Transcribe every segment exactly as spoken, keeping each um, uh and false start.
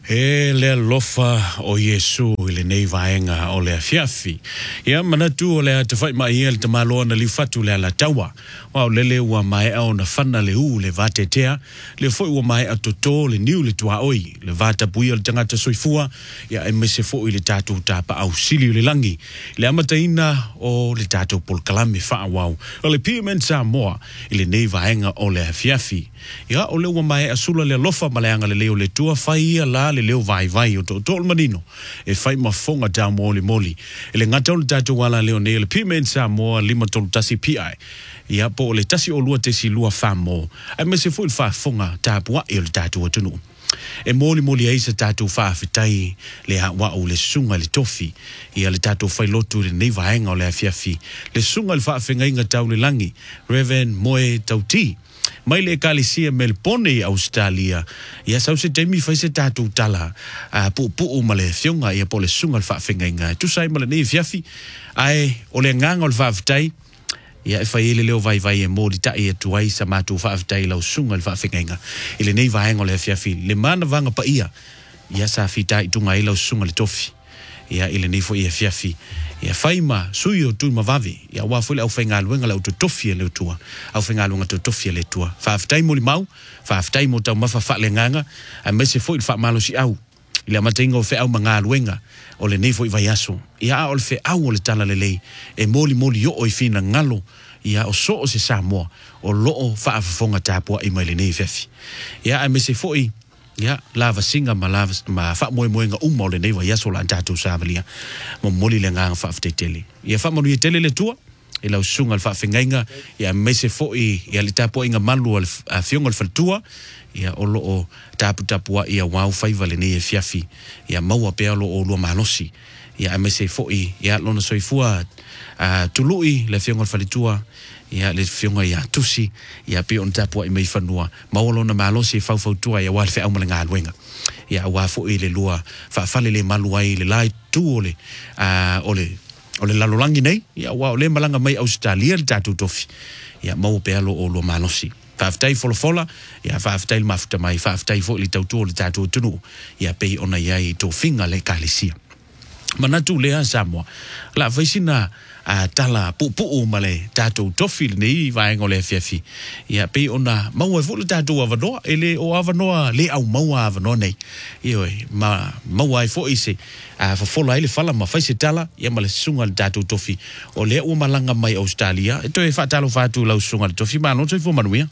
E le lofa o Yesu ile nei vaenga o le fiafi. Ia manatu o le te fai mai ele te malo na li fatu le ala tawa. Wa lele ua mai au na fana le u le vate tea. Le foi ua mai a toto le niu le tua oi. Le vata pui o le tangata soifua. Ia e mese foi le tatu tapa au sili le langi. Le amataina o le tatu pol kalame faa wau. O le pimen sa moa ile nei vaenga o le fiafi. Ia o le ua mai a sula le lofa maleanga le leo le tua fai la le leo vai vai o to tol manino e fai mafonga ta moli moli e le ngata o le tatu wala leo ne le pimen sa moa lima tolu tasi pi ai ia po le tasi o lua te si lua fa mo ai me se fu il fa fonga ta pua e le tatu o tunu e moli moli ai se tatu fa fitai le ha wa o le sunga le tofi ia le tatu fai lotu le nei vaenga o le afiafi le sunga le fa fenga inga tau le langi Reverend Moe Tauti mai le kalisia Melbourne Australia ia sau se temi fai se tatu tala a pu pu o male fionga ia po le sunga le fa fenga tu sai male nei fiafi ai o le nganga o le fa fitai ia e fai ele leo vai vai e modi ta e tuai sa matu fa fitai la sunga le fa fenga ele nei vai ngole fiafi le mana vanga pa ia ia sa fitai tunga ila sunga le tofi ia ele nei fo ia fiafi ia faima suyo tu mavavi ia wa fule au fenga luenga la utotofi le tua au fenga luenga utotofi le tua fa fitai mo limau fa fitai mo tau mafa fa le nganga a mese fo il fa malo si au ile amatengo fe au manga luenga o le nei fo i vai aso ia o le fe au o le tala le lei e moli moli yo o i fina ngalo ia o so o se Samoa o loo fa afonga tapua i mai le nei fefi ia a mese fo i ia lava singa ma lava ma fa moe moe nga umma o le nei vai aso la tatu savalia mo moli le nganga fa ftetele ia fa mo i tele le tua e la sunga le fa fengainga ia mese fo i ia le tapua inga malu al fionga le faltua ia o loo tapu tapua ia wau faiva le nei fiafi ia maua pe lo o lo malosi ia mese fo i ia lona soifua a tului le fionga le falitua ia le fionga ia tusi ia pe on tapua i mai fanua maolo na malosi fau fau tua ia wa fe au malenga luenga ia wa fo i le lua fa fale le malu ai le lai tu ole a ole ole lalolangi nei ia wa le malanga mai Australia le tatu tofi ia mau pe alo o lo malosi faftai fola fola ia faftai mafuta mai faftai fo le tautu le tatu tunu ia pe ona ia to finga le kalisia manatu le Samoa la faisina a tala pu pu male tatu tofi nei vai ngole fiafi ia pe ona mau e fo le tatu avanoa ele o avanoa le au mau avanoa nei io ma mau ai fo ise a fa fola ele fala ma faise tala ia male sunga le tatu tofi o le o malanga mai Australia e to e fa talo fa tu la sunga le tofi ma no so fo manuia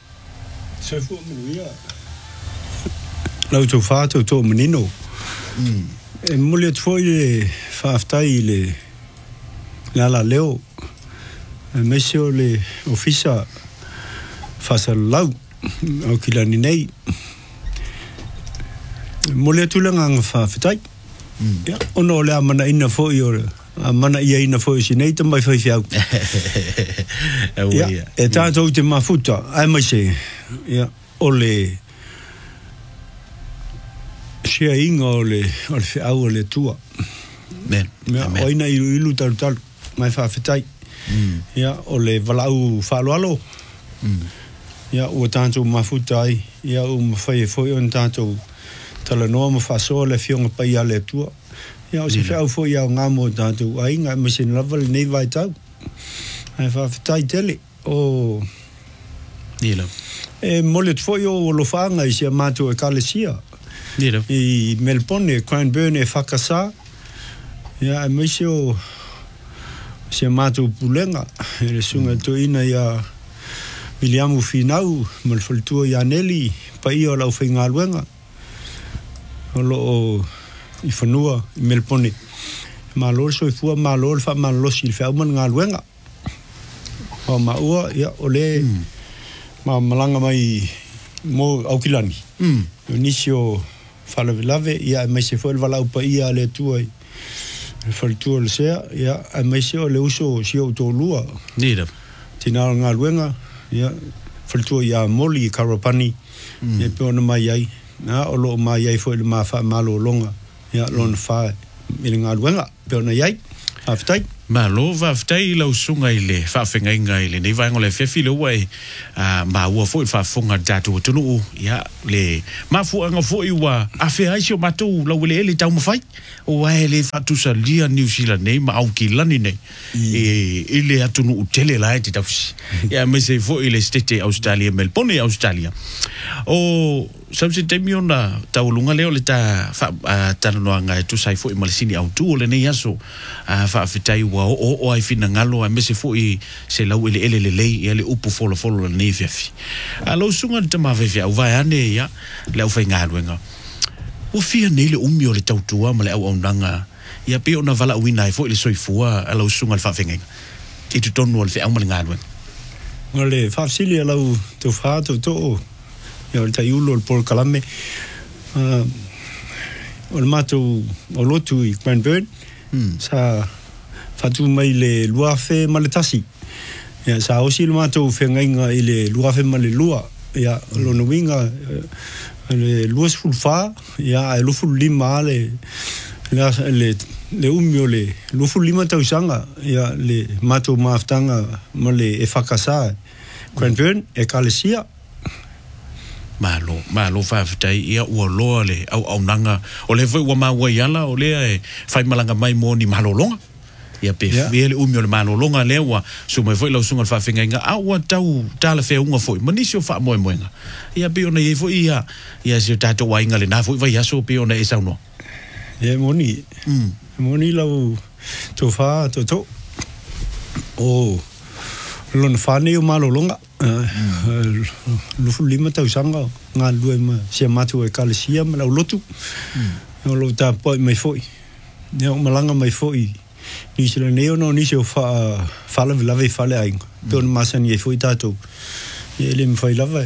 so fo manuia la to fa to to menino mm e mole foi le fa aftai le la la leo mesio le ofisa fa salau o kilani nei mole tulanga fa aftai ya ono le amana ina fo yo amana ia ina fo si nei tamai fa fiau ya e tanto te mafuta ai mai se ya ole sia inga ole ole fe au le tua men me oina ilu ilu tal tal mai fa fetai ya ole valau falo alo ya o tanto mafuta ai ya o mafai foi on tanto tala no ma fa so le fionga pa ia le tua ya o se fe au foi ya ngamo tanto ai nga machine level nei vai tau ai fa fetai tele o dilo e molet foi o lo fanga sia mato e kalesia dilo i Melbourne Cranbourne e fakasa ya mesio se mato pulenga e sunga to ina ya William Finau mal faltua ya Nelly pa io la finga luenga lo i fanua i Melbourne malor so fu malor fa malor sil fa man ngaluenga o ma ua ya ole ma malanga mai mo aukilani mm inicio fala velave ya me se foi vala pa ia le tuai faltua le sea ya me se le uso si auto lua dira tina nga luenga ya faltua ya moli karapani e pe ona mai ai na o lo mai ai foi le ma fa malo longa ya lon fa ile nga luenga pe ona ai aftai ma lo va ftai lo sunga ile fa fenga inga ile nei vai ngole fe file wai a ma wa fo fa fonga datu tunu ya le ma fu nga fo i wa a fe ai sio matu lo le ele tau mafai o wa ele fa tu sa lia New Zealand nei ma au ki lani nei e ile atunu utele la te tau ya me se fo ile stete Australia Melbourne Australia o sabse temio na taulunga leo le ta fa tanoa nga tu sai fo i malsini au tu le nei aso fa fitai wa o o ai fina ngalo a mese fo i se lau ele ele le lei ele upu folo folo le nei fiafi a lo sunga te ma fe au vai ane ya le au fai ngalo nga o fia nei le umi o le tautua ma le au au nanga ia pe ona vala wina fo le soifua a lo sunga fa fenga i tu tonu le fe au ma ngalo ngale fa sili lau tu fa tu to ya o tai ulo por kalame uh, o le mato o lotu i Cranbourne mm. sa fatu mai le lua fe maletasi ya sa o si le mato fengainga i le lua fe male lua ya mm. lo no winga le lua sulfa ya e lufu lima le le le le umio le lufu lima tau sanga ya le mato maftanga male e fakasa Cranbourne e Kalesia malo malo fa fitai ia ua loa le au au nanga o le foi ua maua iala o le e fai malanga mai mo ni malo longa ia pe yeah. Ele umio le malo longa le ua su mai foi lau sunga fa finga inga a ua tau tala fe unga foi manisio fa moe moenga ia pe ona ia foi ia ia si tato wa inga le na foi vai aso pe ona e sauno ia moni mm. moni lau to fa to to o lon fa ne o malo longa lufu lima tau sanga nga lue ma se matu e Kalesia ma lau lotu no lo ta poi mai foi ne o malanga mai foi ni se ne o no ni se fa fa la la ve fa le ai don masan ye foi tato ele me foi lava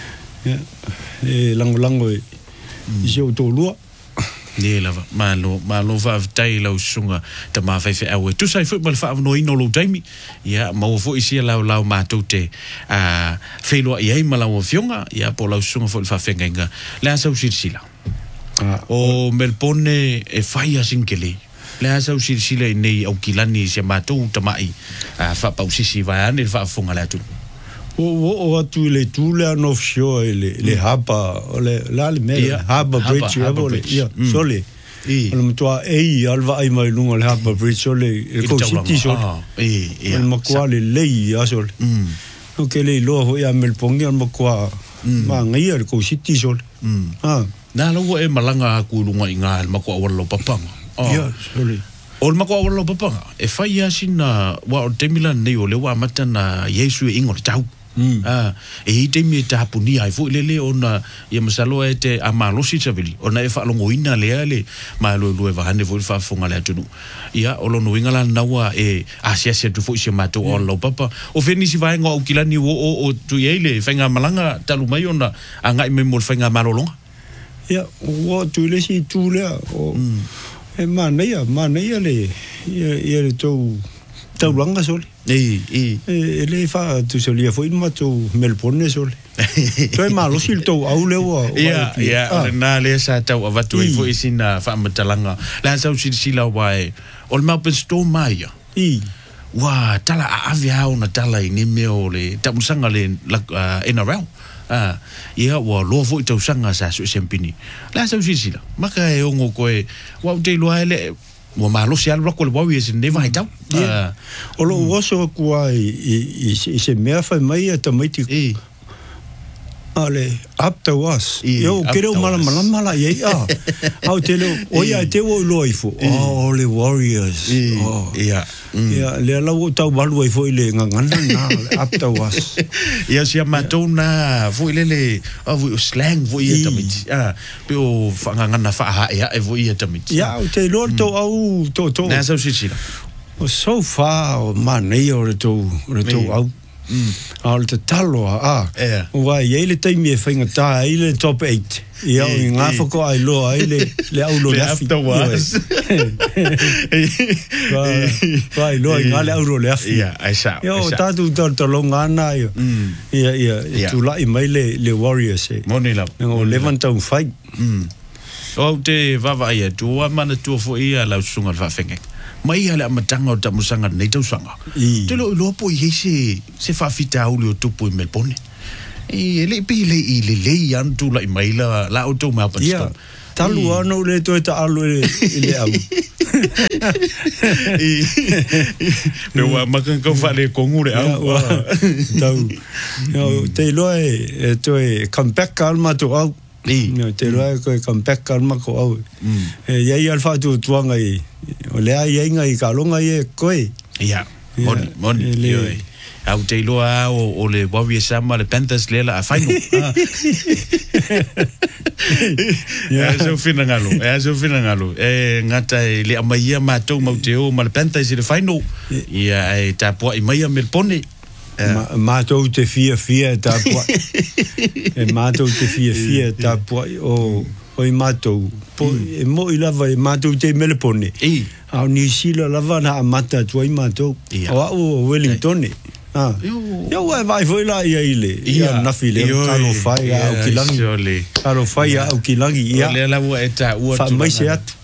e lango lango e se o to lua ne lava malo malo va tai lau sunga te ma fai fe awe tu sai fu mal fa no ino lo taimi ya ma fo isi lau lau ma tu te a fe lo ia ma lau fionga ya po lau sunga fo fa fenga la sa usila o Melbourne e fai asinkele la sa usila nei au kilani se ma tu te mai a fa pa usisi va ane fa fonga la tu o o o tu le tu le no fio le le haba le la le me haba bridge le ia sole o le toa ei alva ai mai lunga le haba bridge sole e ko city sole e e ma kwa le lei a sole o ke le lo ho ia Melbourne ma kwa ma ngai le ko city sole ah na lo e malanga ku lunga inga ma kwa wala papanga ia sole o le mako wala papanga e fai asina wa o temila nei o le wa matana Yesu e ingor tau Mm. Ah, e te mi ta puni ai fu lele ona ia masalo e te amalosi savili ona e fa longo ina le ale ma lo lo e va hande fu fa fonga le tunu ia o lo no ingala nawa e asia se tu fu se mato o lo papa o fenisi vai ngo kilani o o tu yele fenga malanga talu mai ona anga me mo fenga malolonga ia o tu le si tu le o e ma nei ma nei le ia ia to tau langa sole e e e le fa tu solia foi ma tu Melbourne sole toi ma lo sil to au le wa ia ia na le sa tau ava tu foi sina fa matalanga la sa sil sila wai ol ma pen sto mai i wa tala avia ona tala ni meo le tamusanga le N R L ah ia wa lo foi tau sanga sa su sempini la sa sil sila maka e ongo koe wa te lo ele mo malo se algo con el boy es neva ita o lo oso kwa i i se me fa mai automatic ale up to us yo quero mala mala mala ye ah au te lo oia te wo lo ifo oh le warriors oh yeah ya le la wo tau balu ifo ile ngangana na up to us ya se matona vo ile le vo slang vo ia tamiti ah pe o ngangana fa ha ya vo ia tamiti ya te lo to au to to na so sila so far man nei o to to au al te talo a wa ye le te mi finga ta ile top eight ia o nga fo ko ai lo ai le le au lo le after was va lo nga le au lo le afi ia ai sa yo ta tu to to lo nga na yo ia ia tu la i mai le le warriors e monila ngo levanta un fight o te vava ia tu mana tu fo ia la sunga va fenga mai ala matanga o tamusanga nei tausanga te lo lo po i se se fa fita o lo tupu i Melbourne e le pi le i le le yan tu la i mai la la o to ma pa sta talu ano le to ta alu le au e me wa makan ko fa le kongure au tau no te lo e to e come back calma to au no te lo e come back calma ko au e ye alfa tu tuanga i o le ai ngai ka longa e koe ya mon mon yo au te loa o, o le Warrior Sama le Panthers le la final ya so fina ngalo ya so fina ngalo e ngata le amaia matou mauteo ma le Panthers le final ya e tapo i mai Melbourne matou te fia fia tapo e matou te fia fia tapo o o i matou po e mo i lava i matou te Melbourne e au New Zealand lava na amata tu i matou o au Wellington ah yo vai vai foi lá ia ile ia na file caro fai au kilangi caro fai au kilangi ia le la wa eta u fa mai se atu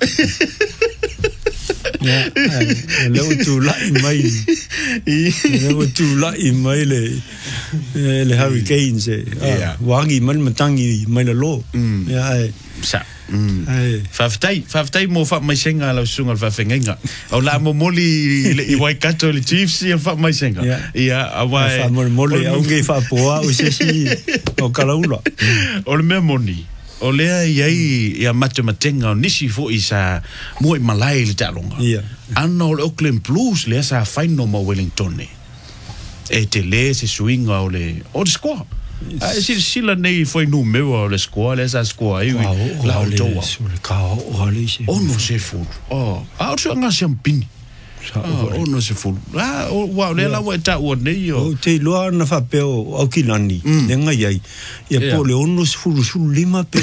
ya le tu la mai le tu la mai le le hurricanes wangi man matangi mai la lo ya sa Faftai, faftai mo fa mai senga la sunga fa fengenga. O la mo moli i wai kato le Chiefs ia fa mai senga. Ia awai. Fa mo moli au ngai fa poa o se si o kalaula. O le me moni. O lea iai ia matematenga o nisi fo i sa mo i malai le talonga. Ia. Ana o le Auckland Blues le sa faino mo Wellington. E te le se swinga o le o le squad. Ah, si sila nei foi numero le scuola, esa scuola io la autoa. Cao o le se. Oh no se fu. Oh, ah so nga champigny. Oh no se fu. Ah, wow, le la weta o nei o. Te loa na fa pe o Kilani. Le nga iai. Ia po le ono se fu su lima pe.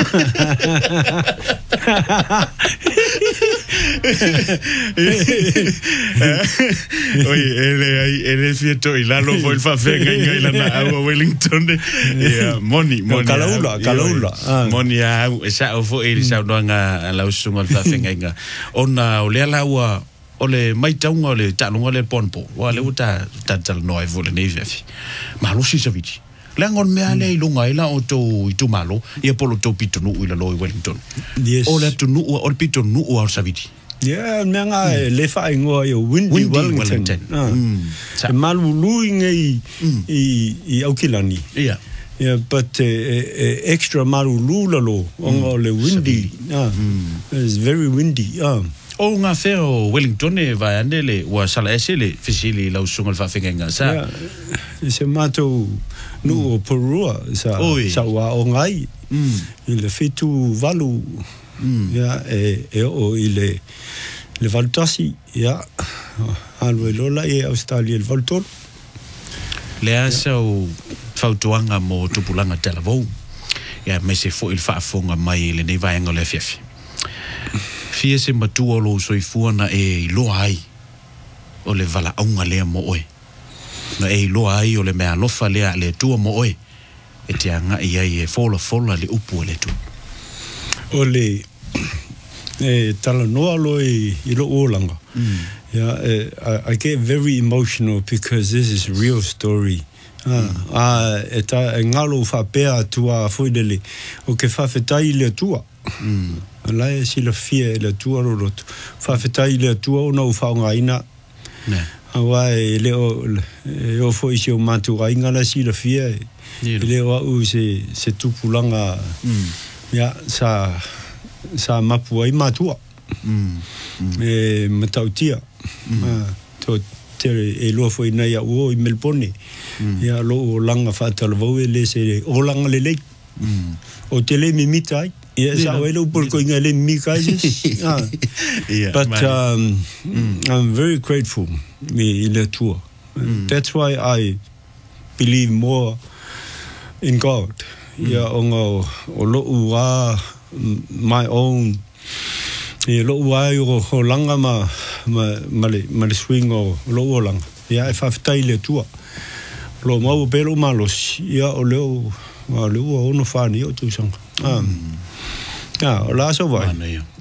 Oye, ele ele fieto i la lo foi fa fenga ngai la na a Wellington. Yeah, money, money. Kalaula, kalaula. Money a esa o fo ele sa no nga la usunga fa fenga nga. Ona o le la wa o le mai taunga o le talunga le ponpo. Wa le uta ta tal no e vole nei vefi. Ma lo si sa viti. Langon me ale lunga ila o to itu malo ia polo to pitonu ila lo Wellington. Yes. O le tunu o le pitonu o sa viti. Yeah, me nga le fa ingo yo Windy Wellington. Ah. Malu luinga i i Aukilani. Yeah. Yeah, but uh, uh, extra malu lulalo on le windy. Ah. It's very windy. Ah. O nga feo Wellington e vai andele wa sala esele fisili la usunga fa fenga sa. Se mato no porua sa sa wa o ngai. Il fitu valu. Ya e e o ile le valtasi ya alwe lola e Australia le valtor le asa o fautuanga mo tupulanga telavo ya me se fo il fa fonga mai le nei vai ngole fifi fie se matu lo so i fuana e lo ai o le vala aunga le mo oi na e lo ai o le me alofa le le tu mo oi e te anga ia e fola fola le upu le tu ole e tala noa lo i lo olanga. Yeah, uh, I, I get very emotional because this is a real story. Ah, ah, e ta ngalo fa pea tua foidele o ke fa fetai le tua. Mm. La e si la fie le tua ro roto. Fa fetai le tua o no fa ngaina. Ne. Awa e le o e o fo isi o matu ainga la si la fie. Le o u se se tupulanga. Mm. Ya sa sa mapu ai matua. Mm. E matautia. Mm. Ah, to te e lo foi na ia o i Melbourne. Mm. Ya lo o langa fa talvo e le se o langa le le. Mm. O tele mi mitai. Ya sa o lo por ko inga le mi kai. Ah. Yeah, but um, mm. I'm very grateful me in the tour. Mm. That's why I believe more in God. Mm. Ya ongo o lo ua my own e lo ua o langa ma ma male male swing o lo o langa ya e fa ftai le tua lo mau pelo malos ya o lo o lo o no fa ni o tu sang ah ya o la so vai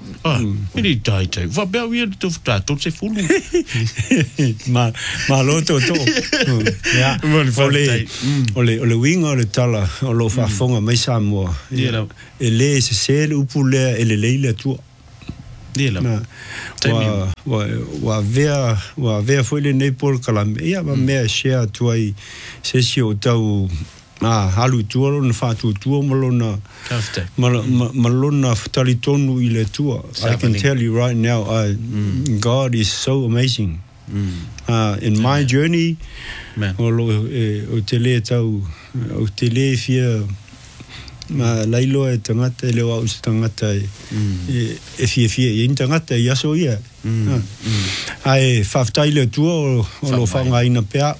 Ah, ini tai tai. Va bea ia tu ta tu se fulu. Ma ma lo to to. Ya. Ole ole ole winga le tala o lo fa fonga mai Samoa. Ia. Ele se sele upule ele leile tu. Ia. Wa wa wa vea wa vea foi le nei por Kalame. Ia ma me share tu ai se si o tau ah halu tuolo na fatu tuo malona malona fatali tonu ile tua. I can tell you right now, I, mm. God is so amazing. Mm. Uh, in yeah. my journey, o lo o tele tau o tele fia ma lailo e tangata le wa us tangata e e fia fia e tangata ia so ia. Ai fatai le tuo o lo fanga ina pea.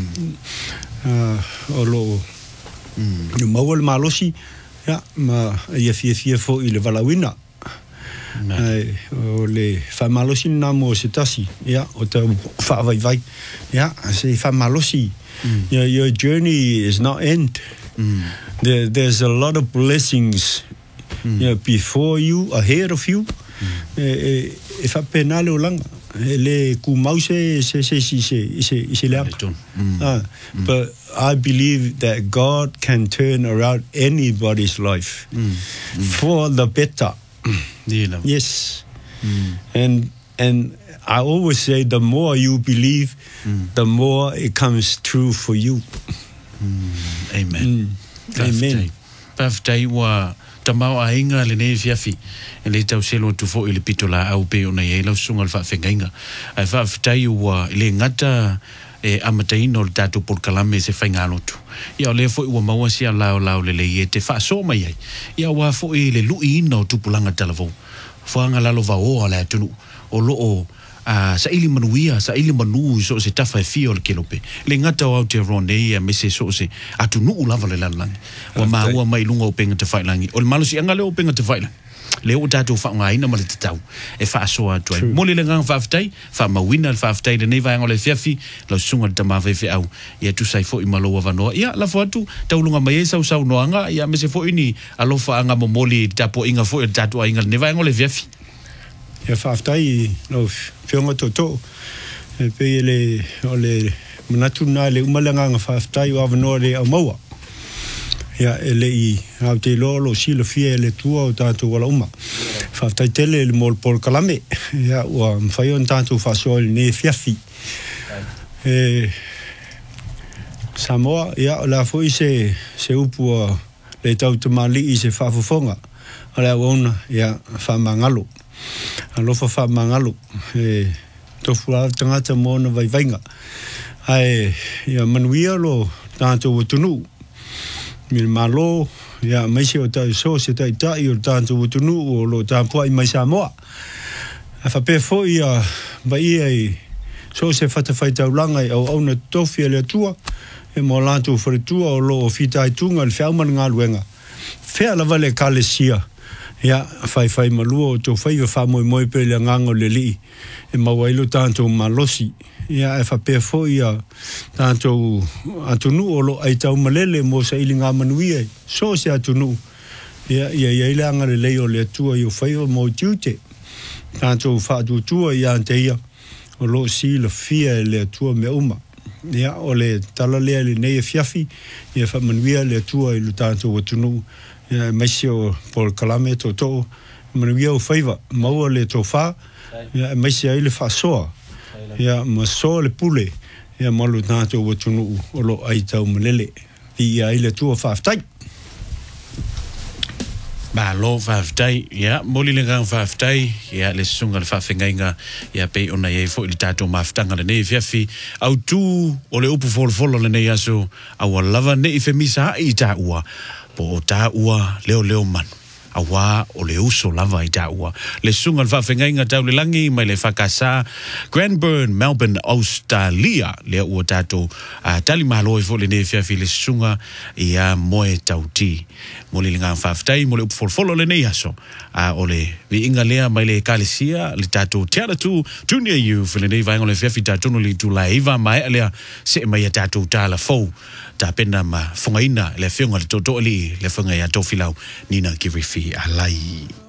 O lo Mm. You mawal malosi ya ma ia fia fia fo ile valawina. Ai o le fa malosi na mo se tasi ya o te fa vai vai ya se fa malosi. Your your journey is not end. Mm. There there's a lot of blessings mm. you know, before you, ahead of you. Mm. E e fa penale o langa. Le kumau se se se se se se se le ah but I believe that God can turn around anybody's life mm. Mm. for the better. Yeah. Yes. Mm. And and I always say the more you believe mm. the more it comes true for you. Mm. Amen. Mm. Amen. Birthday wa tamau a inga le nei fiafi e le tau selo tu fo ile pitola au pe ona ye la sunga fa fengainga ai fa fitai wa ile ngata e amataino le tatu por Kalame se fainga lotu ia le fo wa maua sia lao lao le le te fa so mai ai ia wa fo ile lui no tu pulanga telefon fo anga la lo va o ala tunu o lo o a sa ili manuia sa ili manu so se tafa fio le kelope le ngata o te ronde ia me se so se atu nu lava le lalang wa ma wa mai lunga o penga te failangi o le malusi anga le o penga te failangi le o tatu fa ngai na male tau e fa so atu ai mo le ngang fa ftai fa ma wina fa ftai le nei va ngole fiafi lo sunga te ma ve fe au ia tu sai fo i malo wa no ia la fo atu tau lunga mai sa sa no anga ia me se fo ini alo fa anga mo moli tapo inga fo tatu inga ne va ngole fiafi ia fa ftai no fionga toto e pe le ole manatu na le umalanga nga fa ftai wa no le amaua ia ele i au te lolo si le fie le tua o tatu wala uma fa ftai tele le mol por Kalame ia wa mfai on tatu fa so ne fiafi e Samoa ia la foi se se upu le tau te mali i se fa fofonga ala ona ia fa mangalo alo fa fa mangalo e to fua tangata mona vai vainga ai ia manuia lo tanto tunu mil malo ia mai se o tai so se tai tai o tanto tunu o lo tampo ai mai Samoa a fa pe fo ia vai ai so se fa te fai tau langa au au na tofi le tua e mo lanto for tua o lo fitai tunga le fa man ngaluenga fe ala vale kalesia ia fai fai maluo to fai fa moi moi pe le ngango le li e mawailo tanto malosi ia e fa pe fo ia tanto atunu o lo ai tau malele mo sa ilinga manuia so se atunu ia ia ia ile anga le leo le tua io fai o mo tute tanto fa tu tua ia ante ia o lo si le fia le tua me uma ia o le tala le le nei fiafi ia fa manuia le tua i lo tanto atunu ia maisio por Kalame to to manuia o faiva mau le tofa ia maisia ile fa soa ia ma so le pule ia malu tanto o tunu o lo ai tau malele ia ile tua fa ftai ba lo fa ftai ia moli le ngang fa ftai ia le sunga le fa fengainga ia pe ona ia fo il tato maftanga le nei fiafi au tu o le upu fol fol le nei aso au lava nei femisa i ta ua po ta ua leo leo man awa o le uso lava i ta ua le sunga le fa fengainga tau le langi mai le fakasa Granburn Melbourne Australia le ua tato uh, tali malo i fo le nei fiafi le sunga ia moe tauti moli le ngang faftai moli upu folfolo le nei aso a uh, ole vi inga lea mai le kalesia le tato tiara tu junior youth le nei vaingo le fiafi tato no li tu la iva mai lea se mai a tato tala fou ta pena ma fongaina le fionga le toto li le fonga ya tofilau nina kirifi alai